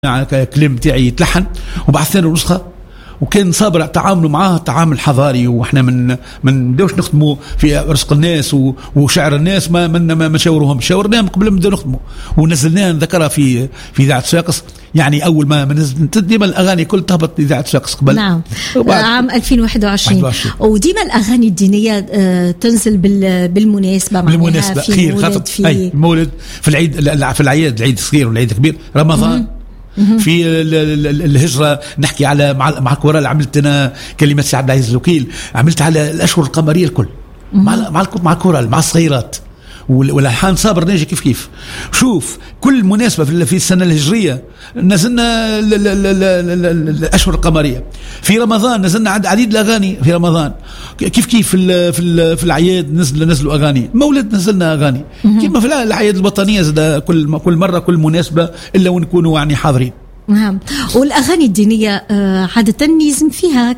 كلام تاعي يتلحن وبعثنا له نسخه وكان صابر تعاملوا معاه تعامل حضاري. واحنا من بداوش نخدموا في رزق الناس وشعر الناس ما شاورناهم قبل ما نبداو نخدموا ونزلناها نذكرها في اذاعه صفاقس. يعني اول ما نزلت ديما الاغاني كل تهبط اذاعه صفاقس قبل نعم عام 2021 وديما الاغاني الدينيه تنزل بالمناسبه خير خاطر في المولد في العيد في العيد الصغير والعيد الكبير رمضان في الهجرة نحكي على مع الكورال. عملت أنا كلمات سعد العزيز الوكيل عملت على الأشهر القمرية الكل مع الكورال مع الصغيرات والألحان صابر ناجي كيف شوف كل مناسبة في السنة الهجرية نزلنا الأشهر القمرية. في رمضان نزلنا عديد الأغاني في رمضان كيف في الأعياد نزلوا أغاني. مولد نزلنا أغاني كيف في الأعياد الوطنية زاد كل مرة كل مناسبة إلا ونكونوا يعني حاضرين. نعم. والأغاني الدينية عادة يلزم فيها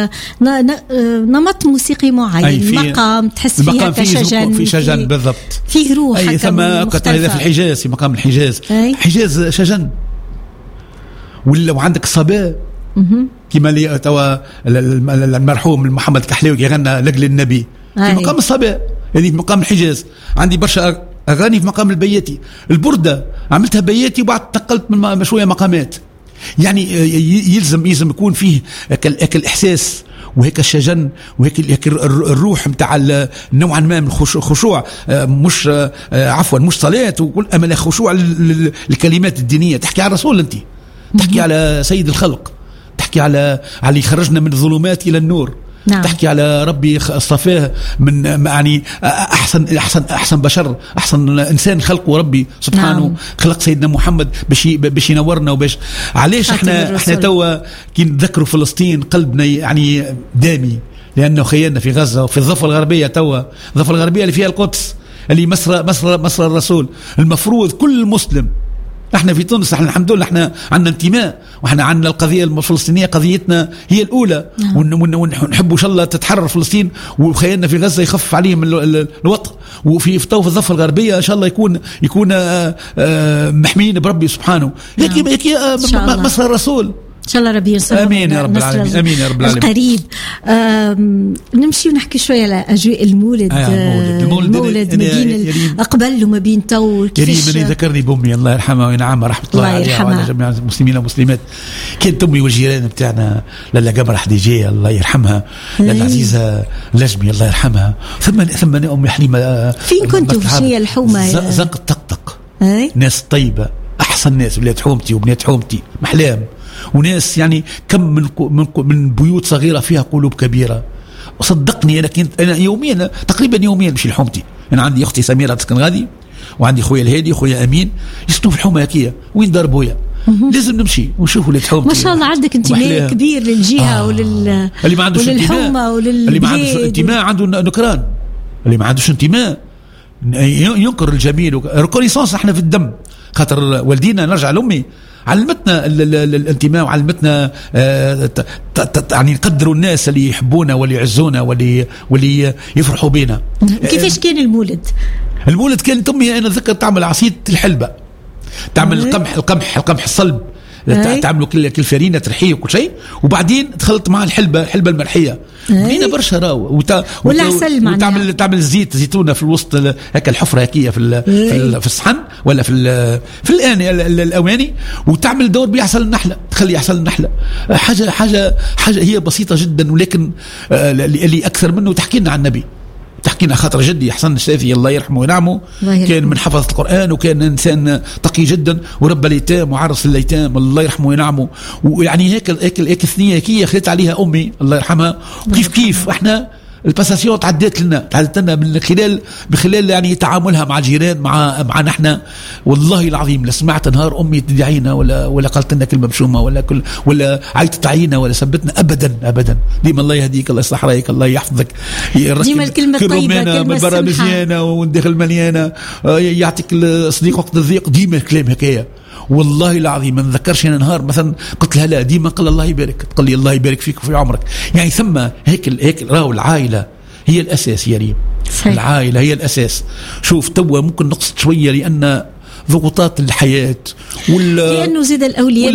نمط موسيقي معين مقام تحس فيها كشجن في شجن بالضبط فيه روح ثم هذا في الحجاز في مقام الحجاز حجاز شجن وعندك الصبا كما لي توا المرحوم محمد كحلاوي يغنى لجل النبي في مقام الصبا هذه في مقام الحجاز. عندي برشا أغاني في مقام البياتي. البردة عملتها بياتي وبعد نقلت من شوية مقامات. يعني يلزم يكون فيه الإحساس وهيك الشجن وهيك الروح متاع نوعا ما من الخشوع مش عفوا مش صلاة وكل أمل خشوع الكلمات الدينية. تحكي على الرسول أنت تحكي على سيد الخلق تحكي على اللي خرجنا من الظلمات إلى النور. نعم. تحكي على ربي اصطفاه من يعني احسن بشر احسن انسان خلقه ربي سبحانه. نعم. خلق سيدنا محمد باش ينورنا وباش علاش احنا توا كي نذكروا فلسطين قلبنا يعني دامي لانه خيالنا في غزه وفي الضفه الغربيه. توا الضفه الغربيه اللي فيها القدس اللي مصر الرسول. المفروض كل مسلم احنا في تونس احنا الحمد لله احنا عندنا انتماء واحنا عندنا القضيه الفلسطينيه قضيتنا هي الاولى. ونحب ان شاء الله تتحرر فلسطين وخيالنا في غزه يخفف عليهم الوطء. وفي الضفه الغربيه ان شاء الله يكون محميين بربي سبحانه. هيك مصر الرسول إن شاء الله ربي ينصر. آمين يا رب العالمين. آمين يا رب العالمين. القريب نمشي ونحكي شوية على أجواء المولد. المولد ما بين أقبل وما بين تو. كريم اللي ذكرني بأمي الله يرحمها وينعمها رحمة الله عليها وعلى جميع المسلمين والمسلمات. كانت أمي والجيران بتاعنا لالا قمر حديجية الله يرحمها لالا عزيزة لجمي الله يرحمها. ثم أمي حليمة. فين كنتوا في شيء الحومة زنق الطقطق ناس طيبة أحسن ناس بلاد حومتي وبنات حومتي محلام وناس يعني كم من بيوت صغيرة فيها قلوب كبيرة. وصدقني أنا يوميا تقريبا يوميا مش الحومتي. أنا عندي أختي سميرة تسكن غادي وعندي خويا الهادي خويا أمين يسكنوا في الحومة هكية وين دار بويا. لازم نمشي ونشوف ولاد حومتي. ما شاء الله عندك انتماء كبير للجهة اللي ما عندوش وللحومة اللي ما عندوش انتماء عنده نكران. اللي ما عندوش انتماء ينكر الجميل. ريكونيسانس احنا في الدم خاطر والدينا نرجع لأمي علمتنا الانتماء وعلمتنا يعني نقدروا الناس اللي يحبونا واللي يعزونا واللي يفرحوا بينا. كيفاش كان المولد كانت أمي أنا أتذكر تعمل عصيدة الحلبة تعمل القمح الصلب تعملوا كل فرينة ترحيه وكل شيء وبعدين دخلت مع الحلبة المرحية بنينا برشا راو تعمل الزيت زيتونة في الوسط هكا الحفرة هكية في الصحن ولا في الأواني وتعمل دور بيحصل النحلة تخلي يحصل النحلة حاجة هي بسيطة جدا ولكن اللي أكثر منه تحكي لنا عن النبي تحكينا خاطر جدي حسن الشافعي الله يرحمه وينعمه كان من حفظة القرآن وكان إنسان تقي جدا وربى الأيتام وعرس الأيتام الله يرحمه وينعمه. ويعني هيك ثنية كي خلت عليها أمي الله يرحمها. كيف احنا الباساسيون تعدت لنا من خلال يعني تعاملها مع الجيران مع نحن. والله العظيم لا سمعت نهار امي تدعينا ولا قالت لنا كلمه مشومه ولا عيطت علينا ولا سبتنا ابدا. ديما الله يهديك الله يصلح رايك الله يحفظك. ديما الكلمه الطيبه كلمه برا مزيانه وندخل مليانه يعطيك الصديق وقت الضيق. ديما الكلام هكايا والله العظيم ما نذكرش انا نهار مثلا قلت لها لا ديما قال الله يبارك تقول لي الله يبارك فيك وفي عمرك. يعني ثم هيك راهو العائله هي الاساس يا ريم. العائله هي الاساس. شوف توا ممكن نقصد شويه لان ضغوطات الحياه لانه زاد الاولياء